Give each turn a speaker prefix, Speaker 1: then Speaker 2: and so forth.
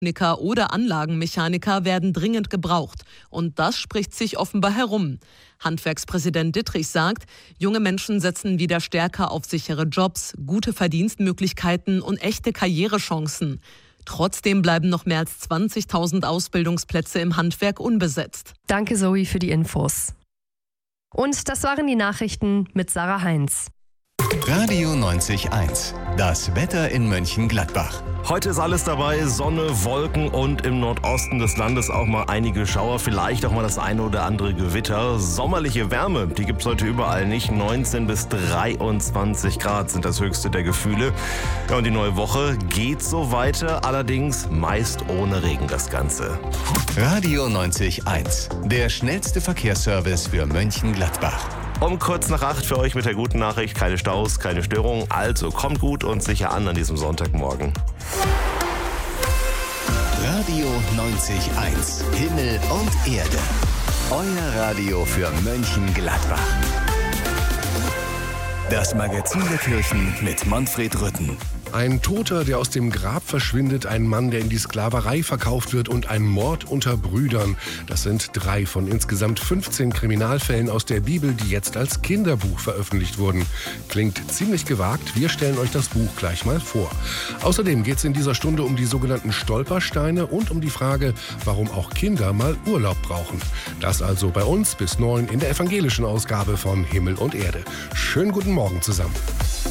Speaker 1: Techniker oder Anlagenmechaniker werden dringend gebraucht. Und das spricht sich offenbar herum. Handwerkspräsident Dittrich sagt, junge Menschen setzen wieder stärker auf sichere Jobs, gute Verdienstmöglichkeiten und echte Karrierechancen. Trotzdem bleiben noch mehr als 20.000 Ausbildungsplätze im Handwerk unbesetzt.
Speaker 2: Danke Zoe für die Infos. Und das waren die Nachrichten mit Sarah Heinz.
Speaker 3: Radio 90.1, das Wetter in Mönchengladbach.
Speaker 4: Heute ist alles dabei, Sonne, Wolken und im Nordosten des Landes auch mal einige Schauer, vielleicht auch mal das eine oder andere Gewitter. Sommerliche Wärme, die gibt es heute überall nicht. 19 bis 23 Grad sind das höchste der Gefühle. Ja, und die neue Woche geht so weiter, allerdings meist ohne Regen das Ganze.
Speaker 3: Radio 90.1, der schnellste Verkehrsservice für Mönchengladbach.
Speaker 4: Um kurz nach 8 für euch mit der guten Nachricht, keine Staus, keine Störungen. Also kommt gut und sicher an diesem Sonntagmorgen.
Speaker 3: Radio 90.1, Himmel und Erde. Euer Radio für Mönchengladbach. Das Magazin der Kirchen mit Manfred Rütten.
Speaker 5: Ein Toter, der aus dem Grab verschwindet, ein Mann, der in die Sklaverei verkauft wird und ein Mord unter Brüdern. Das sind 3 von insgesamt 15 Kriminalfällen aus der Bibel, die jetzt als Kinderbuch veröffentlicht wurden. Klingt ziemlich gewagt, wir stellen euch das Buch gleich mal vor. Außerdem geht es in dieser Stunde um die sogenannten Stolpersteine und um die Frage, warum auch Kinder mal Urlaub brauchen. Das also bei uns bis 9 in der evangelischen Ausgabe von Himmel und Erde. Schönen guten Morgen zusammen.